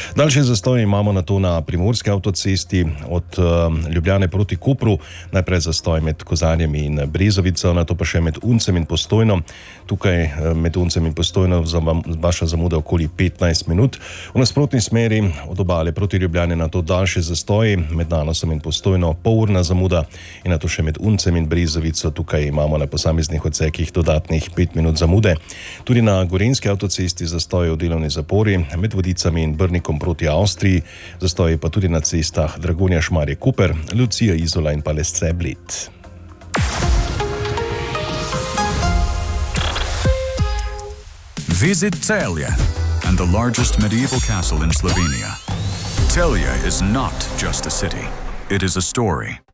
Daljše zastoje imamo na to na primorski avtocesti od Ljubljane proti Kopru, najprej zastoj med Kozarjem in Brezovico, na to pa še med Uncem in Postojno. Tukaj med Uncem in Postojno vaša zamuda okoli 15 minut. V nasprotni smeri od obale proti Ljubljane na to daljše zastoje med Nanosom in Postojno, polurna zamuda in na to še med Uncem in Brezovico. Tukaj imamo na posameznih odsekih dodatnih 5 minut zamude. Tudi na gorenjski avtocesti zastoje v delovni zapori med Vodicami in Brnikom proti Avstriji, zastoje pa tudi na cestah Dragonja Šmarje Koper, Lucija Izola in pa Lesce Bled. Visit Celje and the largest medieval castle in Slovenia. Celje is not just a city, it is a story.